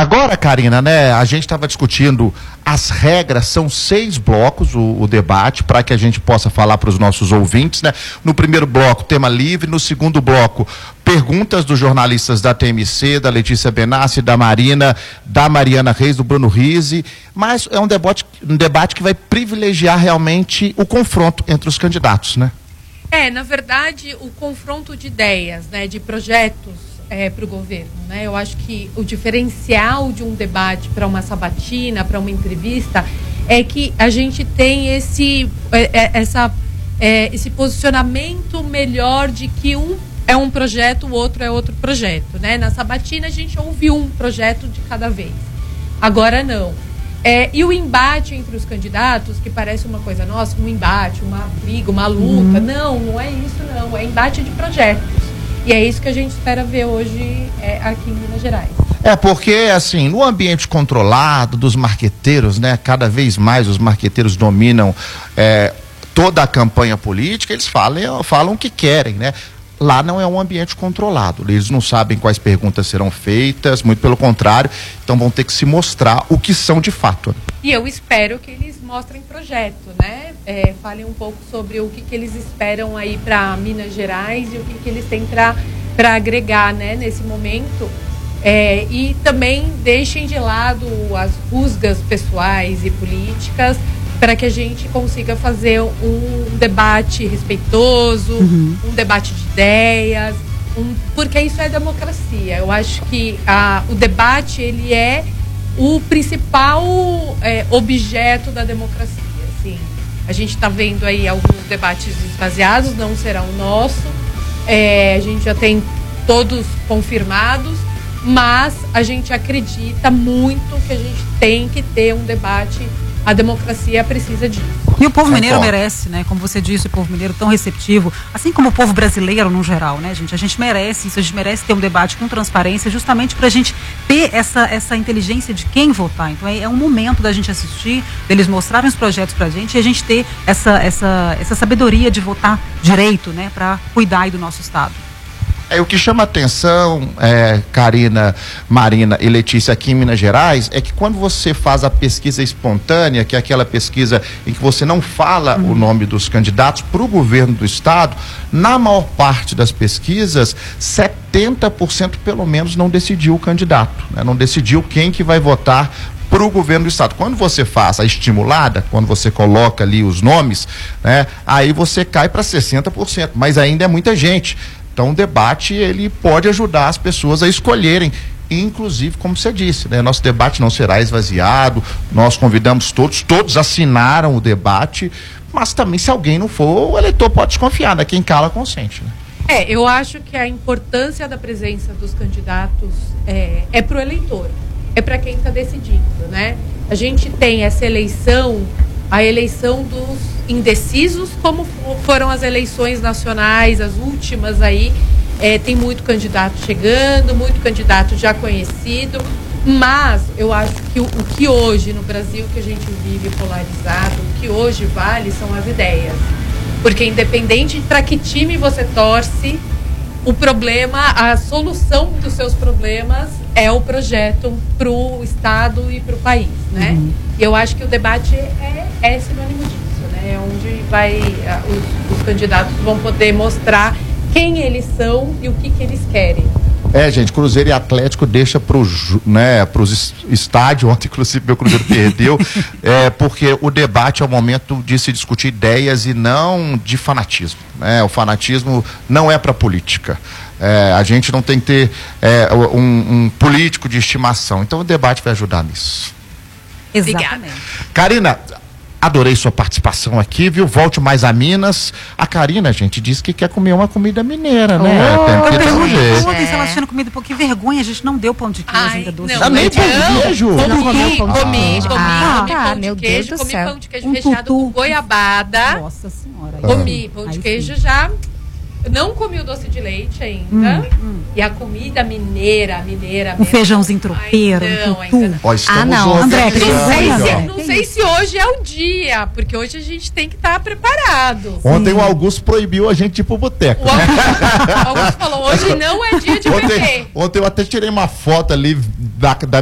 Agora, Karina, né, a gente estava discutindo as regras, são 6 blocos o debate, para que a gente possa falar para os nossos ouvintes, né? No primeiro bloco, tema livre, no segundo bloco, perguntas dos jornalistas da TMC, da Letícia Benassi, da Marina, da Mariana Reis, do Bruno Rizzi, mas é um debate que vai privilegiar realmente o confronto entre os candidatos, né? Na verdade, o confronto de ideias, né, de projetos para o governo, né? Eu acho que o diferencial de um debate para uma sabatina, para uma entrevista, é que a gente tem esse posicionamento melhor de que um é um projeto, o outro é outro projeto, né? Na sabatina a gente ouve um projeto de cada vez. Agora não. E o embate entre os candidatos, que parece uma coisa nossa, um embate, uma briga, uma luta. Não é isso não. É embate de projetos. E é isso que a gente espera ver hoje aqui em Minas Gerais. Porque, assim, no ambiente controlado dos marqueteiros, né? Cada vez mais os marqueteiros dominam toda a campanha política, eles falam o que querem, né? Lá não é um ambiente controlado, eles não sabem quais perguntas serão feitas, muito pelo contrário, então vão ter que se mostrar o que são de fato. E eu espero que eles mostrem projeto, né? Falem um pouco sobre o que eles esperam aí para Minas Gerais e o que eles têm para agregar, né, nesse momento. E também deixem de lado as rusgas pessoais e políticas, para que a gente consiga fazer um debate respeitoso, um debate de ideias, porque isso é democracia. Eu acho que o debate, ele é o principal objeto da democracia. Assim. A gente está vendo aí alguns debates esvaziados, não será o nosso, a gente já tem todos confirmados, mas a gente acredita muito que a gente tem que ter um debate. A democracia precisa disso. E o povo mineiro merece, né? Como você disse, o povo mineiro tão receptivo, assim como o povo brasileiro no geral, né, gente? A gente merece isso, a gente merece ter um debate com transparência, justamente para a gente ter essa inteligência de quem votar. Então é um momento da gente assistir, deles mostrarem os projetos pra gente e a gente ter essa sabedoria de votar direito, né? Para cuidar aí do nosso estado. O que chama atenção, Karina, Marina e Letícia, aqui em Minas Gerais, é que quando você faz a pesquisa espontânea, que é aquela pesquisa em que você não fala o nome dos candidatos para o governo do estado, na maior parte das pesquisas, 70% pelo menos não decidiu o candidato, né? Não decidiu quem que vai votar para o governo do estado. Quando você faz a estimulada, quando você coloca ali os nomes, né, aí você cai para 60%, mas ainda é muita gente. Então, o debate, ele pode ajudar as pessoas a escolherem, inclusive, como você disse, né? Nosso debate não será esvaziado, nós convidamos todos assinaram o debate, mas também, se alguém não for, o eleitor pode desconfiar, né? Quem cala, consente, né? Eu acho que a importância da presença dos candidatos é para o eleitor, é para quem está decidindo, né? A gente tem essa eleição, a eleição dos indecisos, como foram as eleições nacionais, as últimas aí, tem muito candidato chegando, muito candidato já conhecido, mas eu acho que o que hoje no Brasil, que a gente vive polarizado, o que hoje vale são as ideias, porque independente para que time você torce, o problema, a solução dos seus problemas é o projeto para o estado e para o país, né? E eu acho que o debate é sinônimo disso. É onde os candidatos vão poder mostrar quem eles são e o que eles querem. Gente, Cruzeiro e Atlético deixa pros estádios, ontem inclusive meu Cruzeiro perdeu, porque o debate é o momento de se discutir ideias e não de fanatismo, né? O fanatismo não é para política. A gente não tem que ter um político de estimação, então o debate vai ajudar nisso. Exatamente. Karina, adorei sua participação aqui, viu? Volte mais a Minas. A Karina, gente, disse que quer comer uma comida mineira, né? Eu perguntei ontem se ela tinha comido, porque vergonha, a gente não deu pão de queijo ainda doce. Não, nem pão de queijo? Comi pão de queijo, comi pão de queijo recheado com goiabada. Nossa senhora. Comi pão de queijo já. Eu não comi o doce de leite ainda. E a comida mineira. Um feijãozinho tropeiro, ainda não. André, não sei se hoje é o dia, porque hoje a gente tem que estar preparado. Ontem o Augusto proibiu a gente de ir pro boteco. O Augusto falou, hoje não é dia de beber. Ontem eu até tirei uma foto ali da